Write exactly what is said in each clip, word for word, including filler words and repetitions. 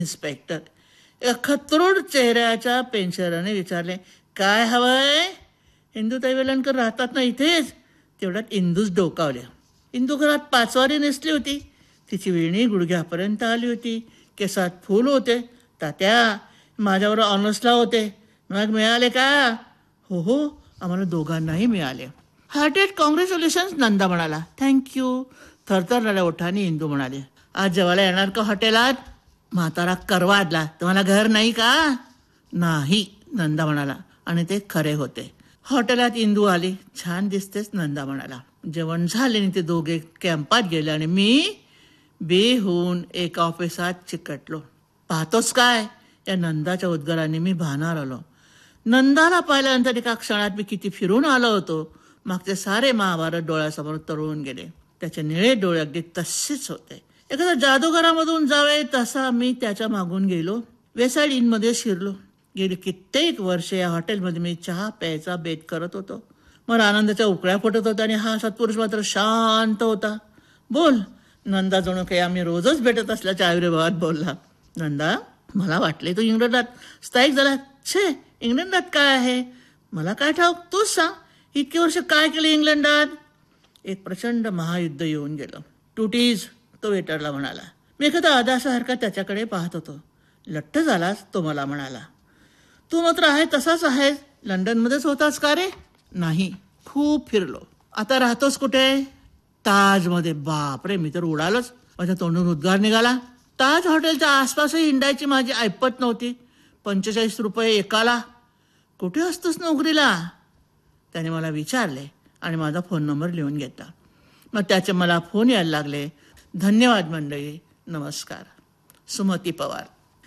Inspector एका खतरूड चेहऱ्याच्या पेन्शनराने विचारले, काय हवंय? इंदुताई वेलणकर राहतात ना इथेच? तेवढ्यात इंदूच डोकावल्या. इंदू घरात पाचवारी नेसली होती. तिची वेणी गुडघ्यापर्यंत आली होती. केसात फूल होते. तात्या, माझ्यावर ऑनर्सला होते, मग मिळाले का? हो हो, आम्हाला दोघांनाही मिळाले. हार्टेड कॉंग्रॅच्युलेशन्स, नंदा म्हणाला. थँक्यू. थरथरणाऱ्या ओठाने इंदू म्हणाले, आज जेवायला येणार का हॉटेलात? म्हातारा करवादला, तुम्हाला घर नाही का? नाही, नंदा म्हणाला. आणि ते खरे होते. हॉटेलात इंदू आली. छान दिसतेस, नंदा म्हणाला. जेवण झाले आणि ते दोघे कॅम्पात गेले आणि मी बे होऊन एका ऑफिसात चिकटलो. पाहतोस काय? या नंदाच्या उद्गाराने मी भानावर आलो. नंदाला पाहिल्यानंतर एका क्षणात मी किती फिरून आलो होतो. मागचे सारे महाभारत डोळ्यासमोर तरळून गेले. त्याचे निळे डोळे अगदी तसेच होते. एखाद्या जादूगारामधून जावे तसा मी त्याच्या मागून गेलो. वेसाइड इन मध्ये शिरलो. गेली कित्येक वर्षे या हॉटेलमध्ये मी चहा प्यायचा बेत करत होतो. मला आनंदाच्या उकळ्या फुटत होत्या आणि हा सत्पुरुष मात्र शांत होता. बोल, नंदा जणू काही आम्ही रोजच भेटत असल्याच्या आयुर्भावात बोलला. नंदा, मला वाटले तू इंग्लंडात स्थायिक झाला. छे, इंग्लंडात काय आहे? मला काय ठाऊक, तूच सांग. इतके वर्ष काय केले इंग्लंडात? एक प्रचंड महायुद्ध येऊन गेलं. टुटीज, तो वेटरला म्हणाला. मी एखादा आदासारखा त्याच्याकडे पाहत होतो. लठ्ठ झालास, तो मला म्हणाला. तू मात्र आहे तसाच आहेस. लंडनमध्येच होतास का रे? नाही, खूप फिरलो. आता राहतोस कुठे? ताजमध्ये. बापरे, मी तर उडालोच. माझ्या तोंडून उद्गार निघाला. ताज हॉटेलच्या आसपासही हिंडायची माझी ऐपत नव्हती. पंचेचाळीस रुपये एकाला. कुठे असतोस नोकरीला? त्याने मला विचारले आणि माझा फोन नंबर लिहून घेतला. मग त्याचे मला फोन यायला लागले. धन्यवाद मंडळी, नमस्कार. सुमती पवार.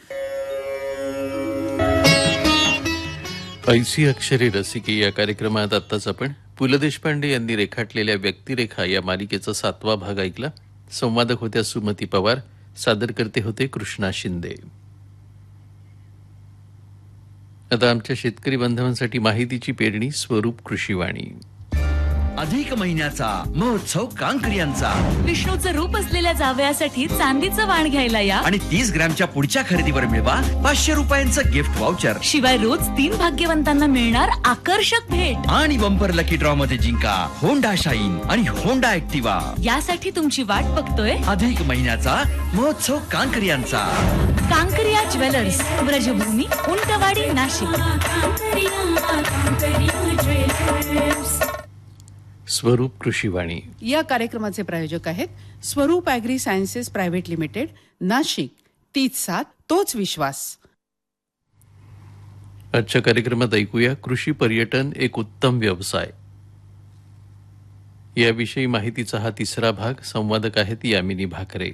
ऐसी अक्षरे रसिके या कार्यक्रमात आत्ताच आपण पु ल देशपांडे यांनी रेखाटलेल्या व्यक्तिरेखा या मालिकेचा सातवा भाग ऐकला. संवादक होत्या सुमती पवार, सादरकर्ते होते कृष्णा शिंदे. आता आमच्या शेतकरी बांधवांसाठी माहितीची पेरणी स्वरूप कृषीवाणी. अधिक महिन्याचा महोत्सव कांकरियांचा. विष्णूचं रूप असलेल्या जावयासाठी चांदीचं वाण घ्यायला या आणि तीस ग्रॅमच्या पुढच्या खरेदीवर मिळवा पाचशे रुपयांचं गिफ्ट वाउचर. शिवाय रोज तीन भाग्यवंतांना मिळणार आकर्षक भेट. आणि बंपर लकी ड्रॉ मध्ये जिंका होंडा शाईन आणि होंडा ऍक्टिवा. यासाठी तुमची वाट बघतोय अधिक महिन्याचा महोत्सव कांकरियांचा. कांकरिया ज्वेलर्स, ब्रजभूमी, उंटवाडी, नाशिक. स्वरूप कृषीवाणी या कार्यक्रमाचे प्रायोजक आहेत स्वरूप agree sciences private limited, Nashik. तीच सात, तोच विश्वास. आजच्या कार्यक्रमात ऐकूया कृषी पर्यटन एक उत्तम व्यवसाय याविषयी माहितीचा हा तिसरा भाग. संवादक आहेत यामिनी भाकरे.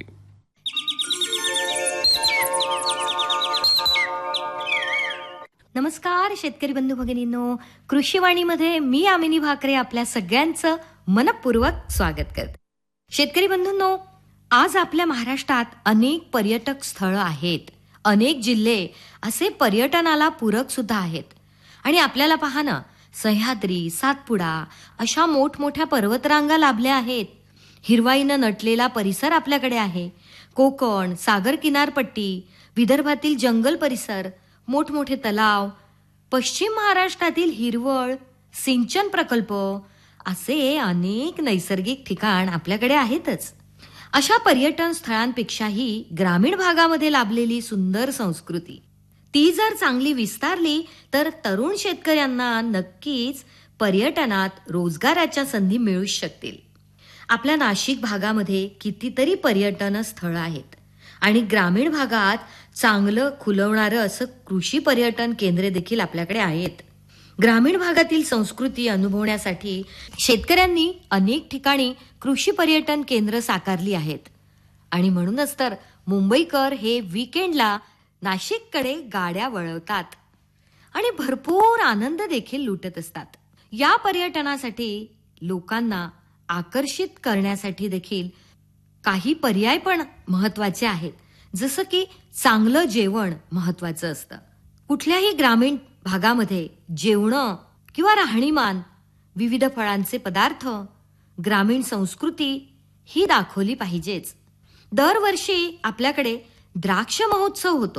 नमस्कार शेतकरी बंधू भगिनींनो, कृषीवाणीमध्ये मी यामिनी भाकरे आपल्या सगळ्यांचं मनपूर्वक स्वागत करते. शेतकरी बंधूंनो, आज आपल्या महाराष्ट्रात अनेक पर्यटक स्थळं आहेत. अनेक जिल्हे असे पर्यटनाला पूरक सुद्धा आहेत. आणि आपल्याला पहा ना, सह्याद्री, सातपुडा अशा मोठमोठ्या पर्वतरांगा लाभल्या आहेत. हिरवाईनं नटलेला परिसर आपल्याकडे आहे. कोकण, सागर किनारपट्टी, विदर्भातील जंगल परिसर, मोठमोठे तलाव, पश्चिम महाराष्ट्रातील हिरवळ, सिंचन प्रकल्प असे अनेक नैसर्गिक ठिकाण आपल्याकडे आहेतच. अशा पर्यटन स्थळांपेक्षाही ग्रामीण भागामध्ये लाभलेली सुंदर संस्कृती, ती जर चांगली विस्तारली तर तरुण शेतकऱ्यांना नक्कीच पर्यटनात रोजगाराच्या संधी मिळू शकतील. आपल्या नाशिक भागामध्ये कितीतरी पर्यटन स्थळं आहेत आणि ग्रामीण भागात चांगलं खुलवणारं असं कृषी पर्यटन केंद्रे देखील आपल्याकडे आहेत. ग्रामीण भागातील संस्कृती अनुभवण्यासाठी शेतकऱ्यांनी अनेक ठिकाणी कृषी पर्यटन केंद्र साकारली आहेत. आणि म्हणूनच तर मुंबईकर हे वीकेंडला नाशिककडे गाड्या वळवतात आणि भरपूर आनंद देखील लुटत असतात. या पर्यटनासाठी लोकांना आकर्षित करण्यासाठी देखील काही पर्याय पण महत्वाचे आहेत. जसं की चांगलं जेवण महत्वाचं असतं. कुठल्याही ग्रामीण भागामध्ये जेवणं किंवा राहणीमान, विविध फळांचे पदार्थ, ग्रामीण संस्कृती ही दाखवली पाहिजेच. दरवर्षी आपल्याकडे द्राक्ष महोत्सव होतो